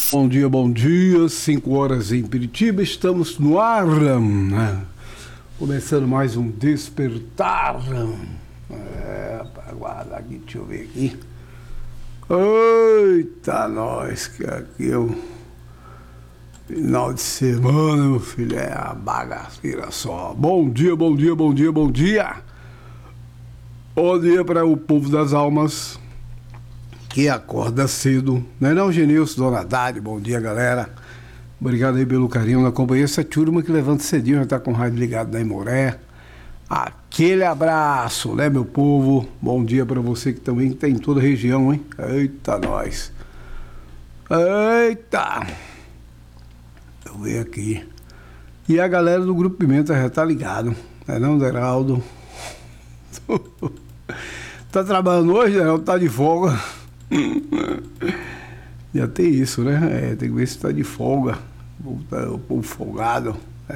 Bom dia, 5 horas em Piritiba, estamos no ar, né? Começando mais um Despertar. Aguarda aqui, deixa eu ver aqui. Eita, nós, que aqui é o final de semana, meu filho, é a bagaceira só. Bom dia, bom dia, bom dia, bom dia. Bom dia para o povo das almas que acorda cedo, não é não, Genilson, Dona Dário, bom dia, galera. Obrigado aí pelo carinho na companhia. Essa turma que levanta cedinho, já tá com o rádio ligado na Imoré. Aquele abraço, né, meu povo? Bom dia para você que também tá em toda a região, hein? Eita, nós. Eita. Eu ver aqui. E a galera do Grupo Pimenta já tá ligado, não é não, Deraldo? Tá trabalhando hoje, Deraldo? Tá de folga? Já tem isso, né? Tem que ver se tá de folga. O povo folgado.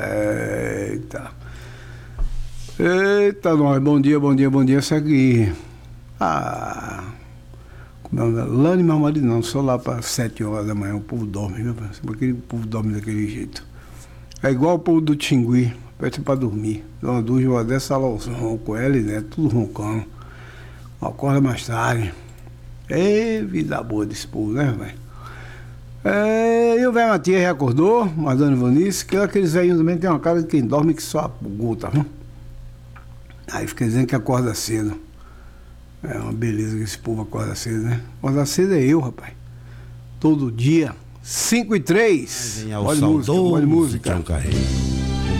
Eita, nós. Bom dia, bom dia, bom dia. Segue. Lani, meu marido, não. Só lá para 7 horas da manhã o povo dorme, viu? Porque o povo dorme daquele jeito. É igual o povo do Tingui. Pede para dormir. Dona Dúvida, uma dessa com ela e né? Tudo roncando. Acorda mais tarde. Vida boa desse povo, né, velho? E o velho Matias já acordou, Madonna Ivanice, que aqueles velhinhos também tem uma cara de quem dorme que só gota, viu? Aí fica dizendo que acorda cedo. É uma beleza que esse povo acorda cedo, né? Acorda cedo é eu, rapaz. Todo dia, 5h03. Olha música, olha música.